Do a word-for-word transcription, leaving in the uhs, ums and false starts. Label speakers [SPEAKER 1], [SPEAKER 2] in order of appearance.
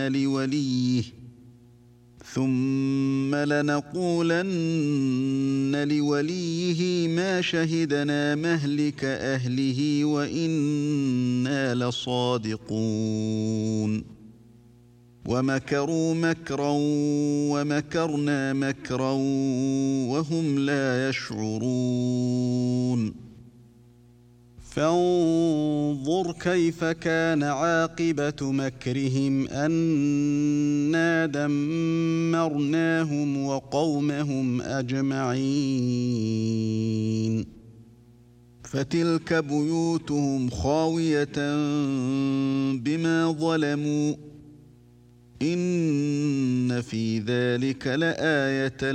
[SPEAKER 1] لوليه ثم لنقولن لوليه ما شهدنا مهلك أهله وإنا لصادقون ومكروا مكرا ومكرنا مكرا وهم لا يشعرون فانظر كيف كان عاقبة مكرهم أنا دمرناهم وقومهم أجمعين فتلك بيوتهم خاوية بما ظلموا إن في ذلك لآية